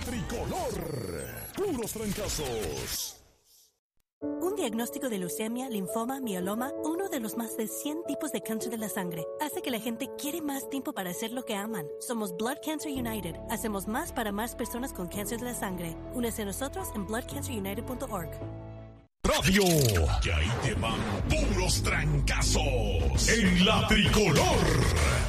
tricolor. Puros trancazos. Un diagnóstico de leucemia, linfoma, mieloma, uno de los más de 100 tipos de cáncer de la sangre, hace que la gente quiere más tiempo para hacer lo que aman. Somos Blood Cancer United. Hacemos más para más personas con cáncer de la sangre. Únese a nosotros en bloodcancerunited.org. Radio, que ahí te van puros trancazos en la tricolor.